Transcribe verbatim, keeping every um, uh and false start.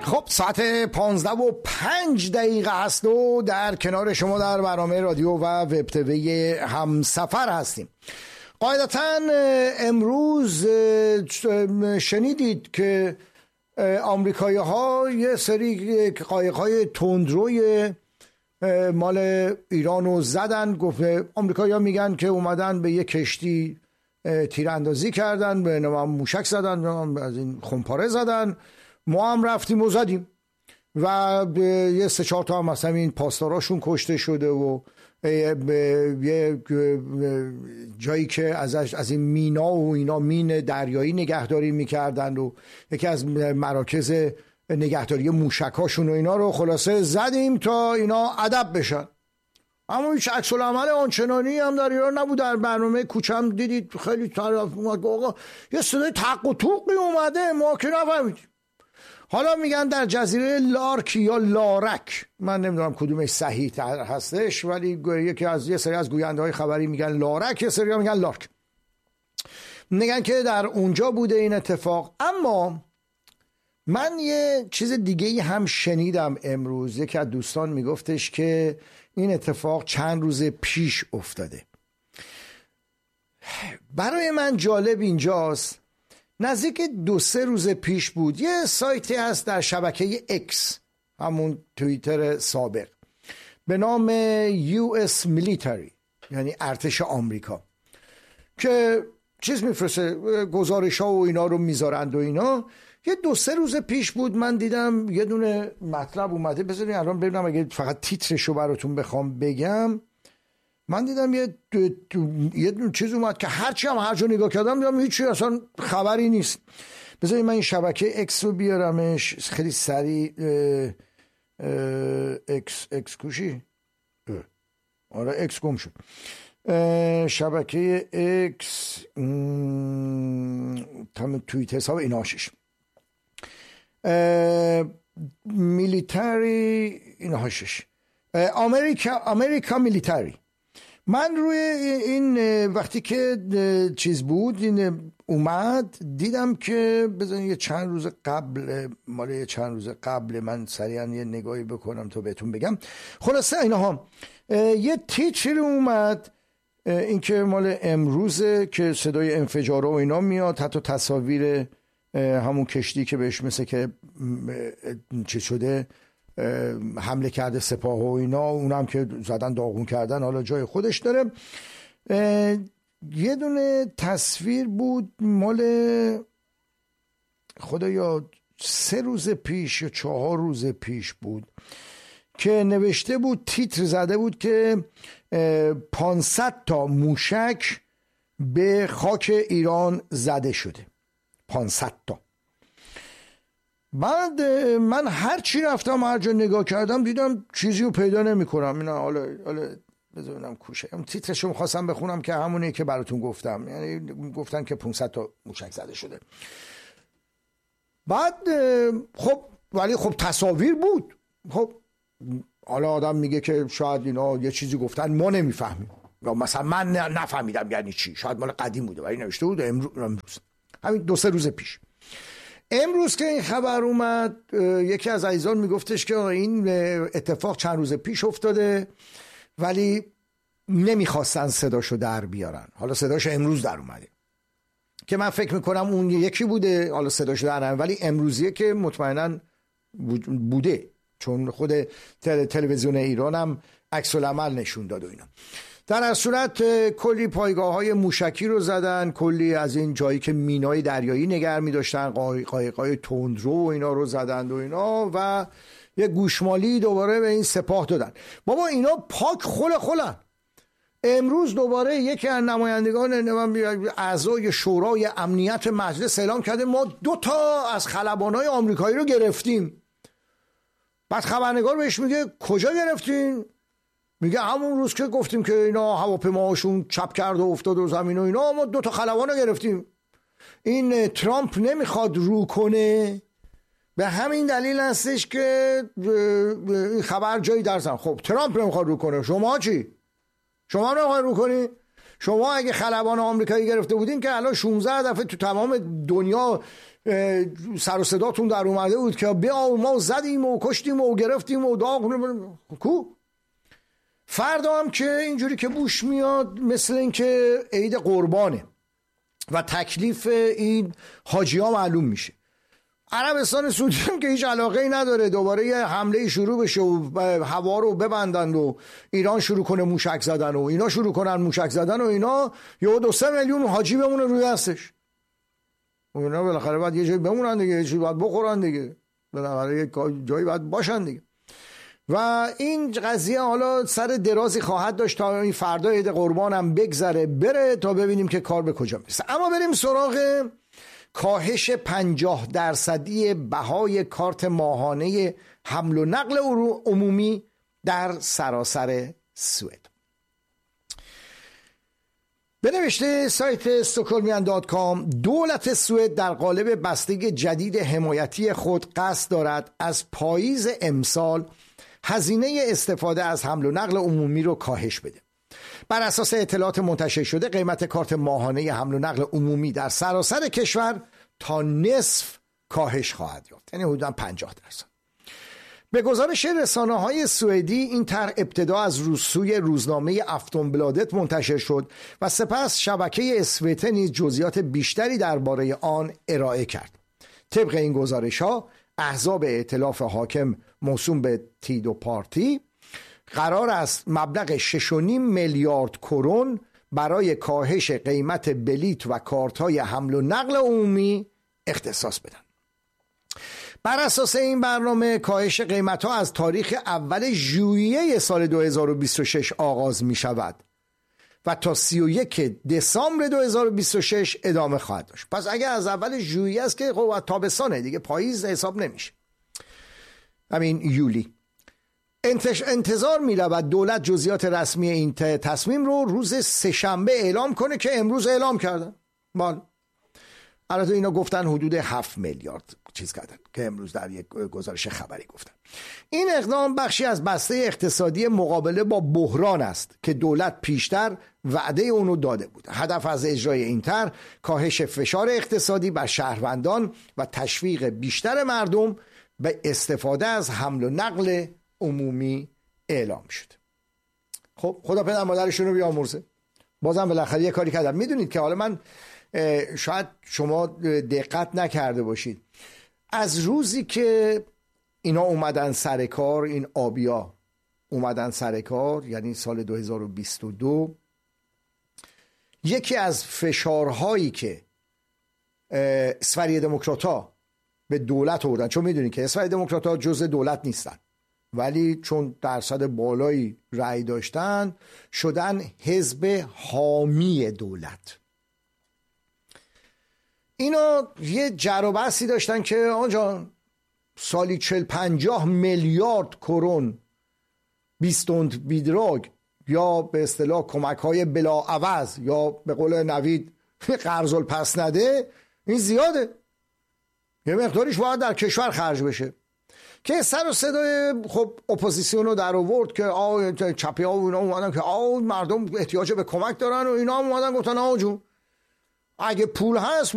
خب ساعت پانزده و پنج دقیقه هست و در کنار شما در برنامه رادیو و وب تیوی همسفر هستیم. قاعدتا امروز شنیدید که آمریکایی ها یه سری قایق های تندروی مال ایران رو زدن. گفت آمریکایی ها میگن که اومدن به یه کشتی تیراندازی کردن، به نوام موشک زدن، از این خمپاره زدن، ما هم رفتیم و زدیم و یه سه چهار تا هم مثلا این پاسداراشون کشته شده و یه جایی که از از این مینا و اینا مین دریایی نگهداری میکردن و یکی از مراکز نگهداری موشکاشون و اینا رو خلاصه زدیم تا اینا ادب بشن. اما هیچ عکس العمل آنچنانی هم در ایران نبود. در برنامه کوچم دیدید خیلی طرف اومد آقا یه صدای تق و توقی اومده، ما که نفهمیدیم. حالا میگن در جزیره لارک یا لارک، من نمیدونم کدومش صحیح تر هستش، ولی یکی از یه سری از گوینده های خبری میگن لارک، یه سری ها میگن لارک، میگن که در اونجا بوده این اتفاق. اما من یه چیز دیگه هم شنیدم امروز. یکی از دوستان میگفتش که این اتفاق چند روز پیش افتاده. برای من جالب اینجاست، نزدیک دو سه روز پیش بود یه سایتی هست در شبکه اکس، همون توییتر سابق، به نام یو اس Military، یعنی ارتش آمریکا، که چیز میفرسته، گزارش ها و اینا رو میذارند و اینا. یه دو سه روز پیش بود من دیدم یه دونه مطلب اومده، بذارید الان ببینم اگه فقط تیترشو براتون بخوام بگم. من دیدم یه دو دو یه دونه چیز اومد که هرچی هم هر جا نگاه کردم دیدم هیچی اصلا خبری نیست. بذارید من این شبکه اکس رو بیارمش خیلی سریع. اکس اکس کوشی آره اکس گم شد. شبکه اکس تام توییت حساب ایناشش میلیتری اینهاشش امریکا امریکا میلیتری. من روی این وقتی که چیز بود این اومد دیدم که بذارین یه چند روز قبل، مال یه چند روز قبل، من سریعا یه نگاهی بکنم تا بهتون بگم. خلاصه اینها یه تیتر اومد، این که مال امروزه که صدای انفجار و اینا میاد، حتی تصاویر همون کشتی که بهش مثل که چه شده حمله کرده سپاه و اینا، اونم که زدن داغون کردن، حالا جای خودش داره. یه دونه تصویر بود مال خدایا سه روز پیش یا چهار روز پیش بود که نوشته بود، تیتر زده بود که پانصد تا موشک به خاک ایران زده شده. پانصد تا. بعد من هر چی رفتم هر جا نگاه کردم دیدم چیزی رو پیدا نمی کنم. اینا حالا حالا بذارم کوشه تیترشو خواستم بخونم که همونه که براتون گفتم، یعنی گفتن که پانصد تا موشک زده شده. بعد خب ولی خب تصاویر بود. خب حالا آدم میگه که شاید اینا یه چیزی گفتن ما نمیفهمیم، یا مثلا من نفهمیدم یعنی چی، شاید مال قدیم بوده ولی نوشته بود امروز، همین دو سه روز پیش. امروز که این خبر اومد یکی از عزیزان میگفتش که این اتفاق چند روز پیش افتاده ولی نمیخواستن صداشو در بیارن، حالا صداش امروز در اومده که من فکر میکنم اون یکی بوده، حالا صداش در اومده ولی امروزیه که مطمئنا بوده، چون خود تل، تلویزیون ایران هم عکس العمل نشون داد و اینا. در هر صورت کلی پایگاه های موشکی رو زدن، کلی از این جایی که مینای دریایی نگه می داشتن قایقای تندرو و اینا رو زدن و اینا و یه گوشمالی دوباره به این سپاه دادن. بابا اینا پاک خل خلن. امروز دوباره یکی از نمایندگان اعضای شورای امنیت مجلس اعلام کرده ما دو تا از خلبانای آمریکایی رو گرفتیم. بعد خبرنگار بهش میگه کجا گرفتین؟ میگه همون روز که گفتیم که اینا هواپیماهاشون چپ کرد و افتاد و زمین و اینا، ما دو تا خلبان رو گرفتیم. این ترامپ نمیخواد رو کنه، به همین دلیل هستش که این خبر جایی درزن. خب ترامپ نمیخواد رو کنه، شما چی؟ شما نمیخواد رو کنی؟ شما اگه خلبان آمریکایی گرفته بودین که الان شانزده دفعه تو تمام دنیا سر و صداتون در اومده بود که بیا ما زدیم و کشتیم و گرفتیم و داغ کو. فردا هم که اینجوری که بوش میاد مثل این که عید قربانه و تکلیف این حاجی ها معلوم میشه. عربستان سعودی هم که هیچ علاقه ای نداره دوباره یه حمله شروع بشه و هوا رو ببندن و ایران شروع کنه موشک زدن و اینا شروع کنن موشک زدن و اینا یه دو سه میلیون حاجی بمونه روی دستش و اینا بالاخره باید یه جایی بمونن دیگه، یه چیزی باید بخورن دیگه، بالاخره یه جایی باید باشن دیگه. و این قضیه حالا سر درازی خواهد داشت تا این فردا عید قربان هم بگذره بره تا ببینیم که کار به کجا میرسه. اما بریم سراغ کاهش پنجاه درصدی بهای کارت ماهانه حمل و نقل عمومی در سراسر سوئد. به نوشته سایت استکهلمیان دات کام دولت سوئد در قالب بستگی جدید حمایتی خود قصد دارد از پاییز امسال هزینه استفاده از حمل و نقل عمومی رو کاهش بده. بر اساس اطلاعات منتشر شده قیمت کارت ماهانه حمل و نقل عمومی در سراسر کشور تا نصف کاهش خواهد یافت، یعنی حدوداً پنجاه درصد. به گزارش رسانه‌های سوئدی این طرح ابتدا از روسوی روزنامه افتونبلادت منتشر شد و سپس شبکه اسوت نیز جزئیات بیشتری درباره آن ارائه کرد. طبق این گزارش‌ها احزاب ائتلاف حاکم موسوم به تیدو پارتی قرار است مبلغ شش و نیم میلیارد کرون برای کاهش قیمت بلیت و کارت‌های حمل و نقل عمومی اختصاص بدن. بر اساس این برنامه کاهش قیمت‌ها از تاریخ اول ژوئیه سال دو هزار و بیست و شش آغاز می شود و تا سی و یک دسامبر دو هزار و بیست و شش ادامه خواهد داشت. پس اگر از اول ژوئیه است که خب تابستانه دیگه، پاییز حساب نمیشه، همین یولی. انتظار می رود دولت جزئیات رسمی این تصمیم رو روز سه‌شنبه اعلام کنه که امروز اعلام کردن. بله، البته اینا گفتن حدود هفت میلیارد چیز کردن که امروز در یک گزارش خبری گفتن. این اقدام بخشی از بسته اقتصادی مقابله با بحران است که دولت پیشتر وعده اونو داده بود. هدف از اجرای این طرح کاهش فشار اقتصادی بر شهروندان و تشویق بیشتر مردم به استفاده از حمل و نقل عمومی اعلام شد. خب خدا پدر مادرشون رو بیامرزه. بازم بالاخره یه کاری کردن. میدونید که حالا من شاید شما دقت نکرده باشید، از روزی که اینا اومدن سر کار، این آبیا اومدن سر کار، یعنی سال دو هزار و بیست و دو، یکی از فشارهایی که اسفری دموکرات‌ها به دولت آوردن، چون میدونید که اسفری دموکرات‌ها جزء دولت نیستن ولی چون درصد بالایی رأی داشتن شدن حزب حامی دولت. اینا یه جر و بحثی داشتن که آنجا سالی چل پنجاه میلیارد کرون بیستوند بیدراگ یا به اصطلاح کمک های بلا عوض یا به قول نوید قرض الپس نده، این زیاده، یه مقداریش باید در کشور خرج بشه. که سر و صدای خب اپوزیسیون رو در آورد که آه چپی ها و اینا اومدن که آه مردم احتیاج به کمک دارن و اینا اومدن گفتن آه جون اگه پول هست